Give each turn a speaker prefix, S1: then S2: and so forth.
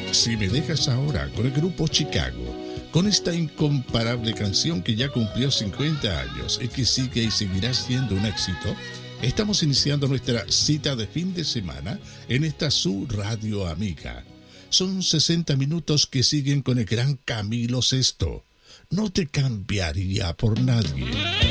S1: Si me dejas ahora, con el grupo Chicago, con esta incomparable canción que ya cumplió 50 años y que sigue y seguirá siendo un éxito, estamos iniciando nuestra cita de fin de semana en esta su radio amiga. Son 60 minutos que siguen con el gran Camilo Sesto. No te cambiaría por nadie.